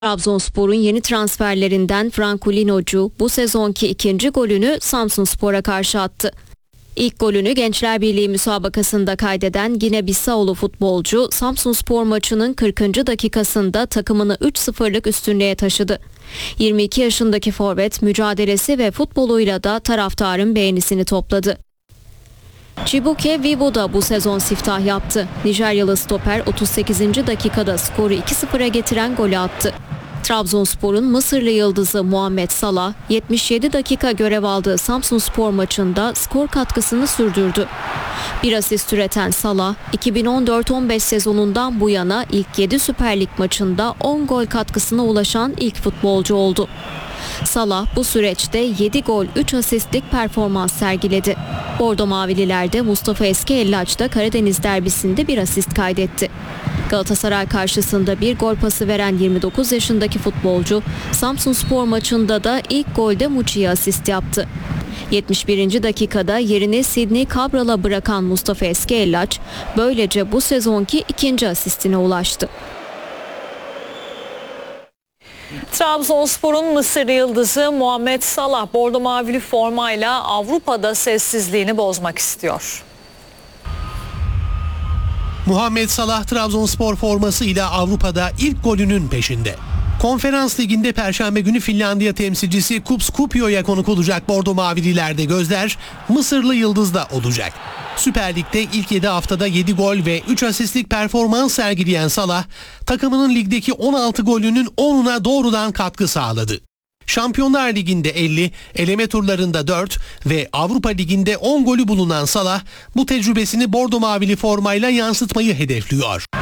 Trabzonspor'un yeni transferlerinden Francolino'cu bu sezonki ikinci golünü Samsunspor'a karşı attı. İlk golünü Gençler Birliği müsabakasında kaydeden Gine-Bissau'lu futbolcu Samsunspor maçının 40. dakikasında takımını 3-0'lık üstünlüğe taşıdı. 22 yaşındaki forvet mücadelesi ve futboluyla da taraftarın beğenisini topladı. Chibuke Vivo da bu sezon siftah yaptı. Nijeryalı stoper 38. dakikada skoru 2-0'a getiren golü attı. Trabzonspor'un Mısırlı yıldızı Muhammed Salah 77 dakika görev aldığı Samsunspor maçında skor katkısını sürdürdü. Bir asist üreten Salah 2014-15 sezonundan bu yana ilk 7 Süper Lig maçında 10 gol katkısına ulaşan ilk futbolcu oldu. Salah bu süreçte 7 gol 3 asistlik performans sergiledi. Bordo Mavililer'de Mustafa Eskiellaç da Karadeniz derbisinde bir asist kaydetti. Galatasaray karşısında bir gol pası veren 29 yaşındaki futbolcu Samsunspor maçında da ilk golde Muçi'ye asist yaptı. 71. dakikada yerini Sidney Cabral'a bırakan Mustafa Eskiellaç böylece bu sezonki ikinci asistine ulaştı. Trabzonspor'un Mısır yıldızı Muhammed Salah bordo mavili formayla Avrupa'da sessizliğini bozmak istiyor. Muhammed Salah Trabzonspor formasıyla Avrupa'da ilk golünün peşinde. Konferans Ligi'nde Perşembe günü Finlandiya temsilcisi KuPS Kuopio'ya konuk olacak Bordo Mavililerde gözler Mısırlı Yıldız'da olacak. Süper Lig'de ilk 7 haftada 7 gol ve 3 asistlik performans sergileyen Salah, takımının ligdeki 16 golünün 10'una doğrudan katkı sağladı. Şampiyonlar Ligi'nde 50, eleme turlarında 4 ve Avrupa Ligi'nde 10 golü bulunan Salah, bu tecrübesini Bordo Mavili formayla yansıtmayı hedefliyor.